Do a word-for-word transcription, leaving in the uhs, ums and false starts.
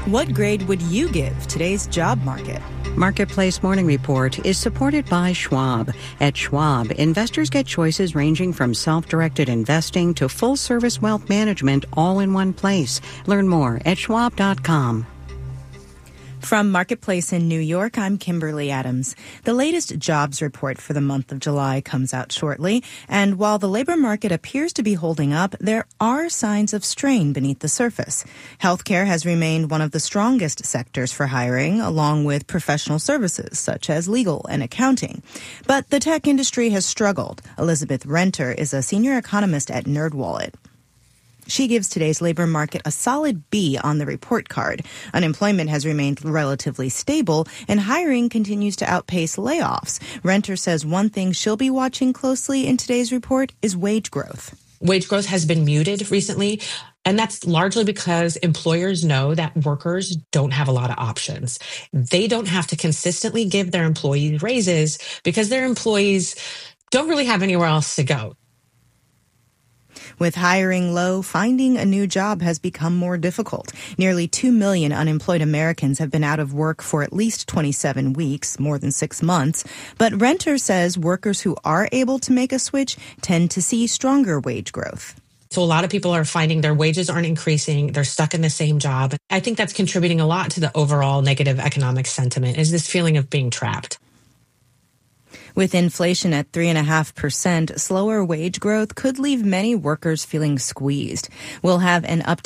What grade would you give today's job market? Marketplace Morning Report is supported by Schwab. At Schwab, investors get choices ranging from self-directed investing to full-service wealth management all in one place. Learn more at schwab dot com. From Marketplace in New York, I'm Kimberly Adams. The latest jobs report for the month of July comes out shortly, and while the labor market appears to be holding up, there are signs of strain beneath the surface. Healthcare has remained one of the strongest sectors for hiring, along with professional services such as legal and accounting. But the tech industry has struggled. Elizabeth Renter is a senior economist at NerdWallet. She gives today's labor market a solid B on the report card. Unemployment has remained relatively stable, and hiring continues to outpace layoffs. Renter says one thing she'll be watching closely in today's report is wage growth. Wage growth has been muted recently, and that's largely because employers know that workers don't have a lot of options. They don't have to consistently give their employees raises because their employees don't really have anywhere else to go. With hiring low, finding a new job has become more difficult. Nearly two million unemployed Americans have been out of work for at least twenty-seven weeks, more than six months. But Renter says workers who are able to make a switch tend to see stronger wage growth. So a lot of people are finding their wages aren't increasing. They're stuck in the same job. I think that's contributing a lot to the overall negative economic sentiment, is this feeling of being trapped. With inflation at three point five percent, slower wage growth could leave many workers feeling squeezed. We'll have an update